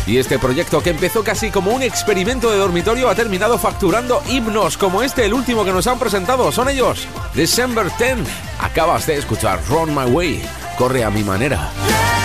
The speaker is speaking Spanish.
Y este proyecto, que empezó casi como un experimento de dormitorio, ha terminado facturando himnos como este, el último que nos han presentado. Son ellos, December 10th. Acabas de escuchar Run My Way, corre a mi manera.